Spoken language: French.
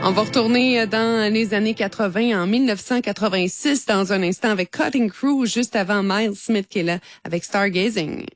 On va retourner dans les années 80, en 1986, dans un instant avec Cutting Crew, juste avant Miles Smith qui est là avec Stargazing.